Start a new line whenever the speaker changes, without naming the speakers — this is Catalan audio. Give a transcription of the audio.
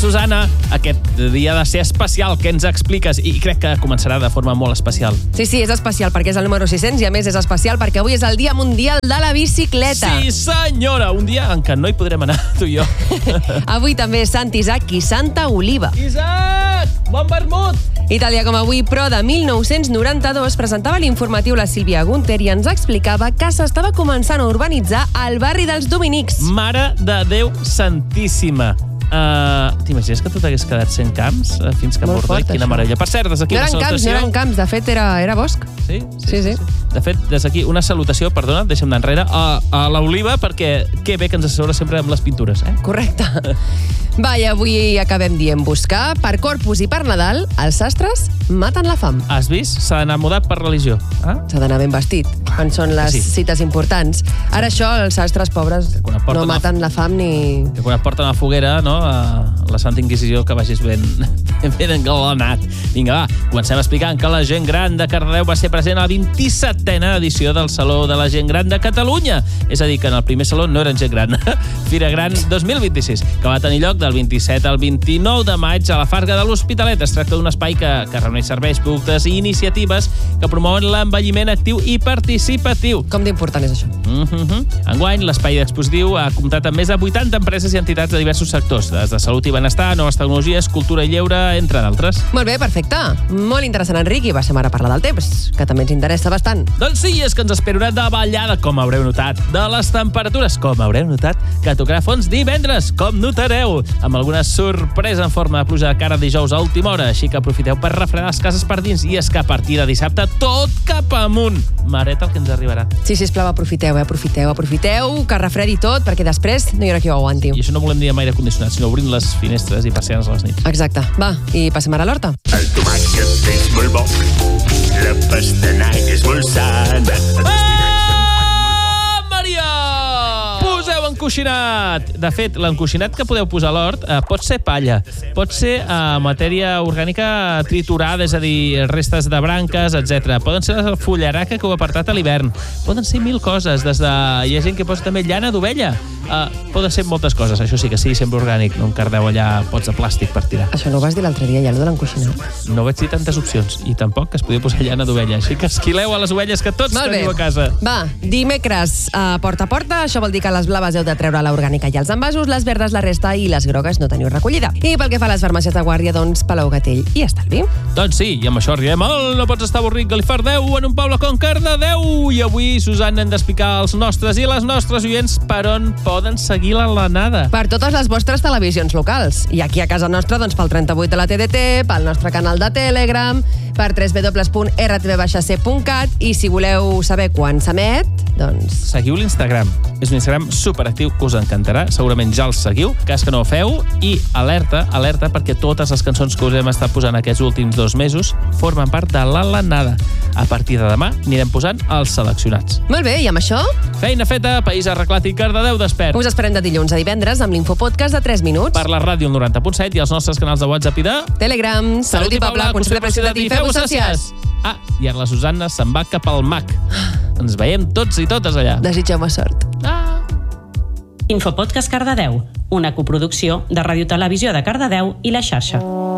Susana, aquest dia ha de ser especial. Què ens expliques? I crec que començarà de forma molt especial.
Sí, és especial perquè és el número 600 i a més és especial perquè avui és el Dia Mundial de la Bicicleta.
Sí, senyora! Un dia en què no hi podrem anar, tu i jo.
Avui també és Sant Isaac i Santa Oliva.
Isaac! Bon vermut!
I tal dia com avui, però de 1992, presentava l'informatiu la Sílvia Gunter i ens explicava que s'estava començant a urbanitzar el barri dels Dominics.
Mare de Déu Santíssima. T'imagines que tu t'hagués quedat sent camps fins que
Molt
Borda?
fort,
Quina
això.
meravella. Per cert, des d'aquí una salutació...
No eren camps, de fet era bosc.
Sí?
Sí.
De fet, des d'aquí una salutació, perdona, deixa'm d'anar enrere, a l'Oliva, perquè que bé que ens assessora sempre amb les pintures, eh?
Correcte. Va, i avui acabem dient buscar. Per Corpus i per Nadal, els sastres maten la fam.
Has vist? S'ha d'anar mudat per religió.
S'ha d'anar ben vestit, quan són les cites importants. Ara això, els sastres pobres no maten la fam ni...
Que quan et porten a la foguera, no?, a la Santa Inquisició, que vagis ben engalanat. Vinga, va, comencem explicant que la gent gran de Cardedeu va ser present a la 27a edició del Saló de la Gent Gran de Catalunya. És a dir, que en el primer saló no eren gent gran. Fira Gran 2026, que va tenir lloc del 27 al 29 de maig a la Farga de l'Hospitalet. Es tracta d'un espai que reuneix serveis, productes i iniciatives que promouen l'envelliment actiu i participatiu.
Com d'important és això?
Enguany, l'espai expositiu ha comptat amb més de 80 empreses i entitats de diversos sectors, des de salut i benestar, noves tecnologies, cultura i lleure, entre d'altres.
Molt bé, perfecte. Molt interessant, Enric, i passem ara a parlar del temps, que també ens interessa bastant.
Doncs sí, és que ens espera una davallada, com haureu notat, de les temperatures, com haureu notat, que tocarà fons divendres, com notareu, amb alguna sorpresa en forma de pluja de cara dijous a última hora, així que aprofiteu per refredar les cases per dins, i és que a partir de dissabte tot cap amunt. Mareta, el que ens arribarà.
Sí, sisplau, aprofiteu, que refredi tot, perquè després no hi haurà qui ho aguanti.
I això no volem dir amb aire condicionat, sinó obrint les finestres i passeant a les nits.
Exacte. Va, i passem ara a l'horta.
El tomàquet és molt bo, la pastanaga és molt sana.
Maria! Poseu encoixinat! De fet, l'encoixinat que podeu posar a l'hort pot ser palla, pot ser matèria orgànica triturada, és a dir, restes de branques, etc. Poden ser la fullaraca que heu apartat a l'hivern. Poden ser mil coses, des de... Hi ha gent que posa també llana d'ovella. Poden ser moltes coses, això sí que sí, sempre orgànic. No encardeu allà pots de plàstic per tirar.
Això no ho vas dir l'altre dia, ja, allò de l'encoixinat.
No vaig dir tantes opcions, i tampoc que es podia posar llana d'ovella. Així que esquileu a les ovelles que tots teniu a casa.
Va, dimecres, porta a porta, això vol dir que les blaves heu de treure l'orgànica i els envasos, les verdes la resta i les grogues no teniu recollida. I pel que fa a les farmàcies de guàrdia, doncs Palau Gatell i estalvi.
Doncs sí, i amb això arribem al No pots estar avorrit, Galifardeu, en un poble com Cardedeu. I avui, Susana, hem d'explicar als nostres i les nostres oients per on poden seguir l'anada.
Per totes les vostres televisions locals. I aquí a casa nostra, doncs pel 38 de la TDT, pel nostre canal de Telegram, per www.rtv-c.cat, i si voleu saber quan s'emet, doncs...
Seguiu l'Instagram. És un Instagram superactiu que us encantarà. Segurament ja el seguiu, cas que no ho feu. I alerta, perquè totes les cançons que us hem estat posant aquests últims 2 mesos formen part de l'anada. A partir de demà anirem posant els seleccionats.
Molt bé, i amb això?
Feina feta, país arreglat i Cardedeu despert.
Us esperem de dilluns a divendres amb l'infopodcast de 3 minuts.
Per la ràdio 90.7 i els nostres canals de WhatsApp i de...
Telegram. Salut i poble, consulta president i feu-vos sòcies.
I ara la Susana se'n va cap al MAC. Ens veiem tots i totes allà.
Desitgeu-me sort.
Infopodcast Cardedeu, una coproducció de Ràdio Televisió de Cardedeu i La Xarxa.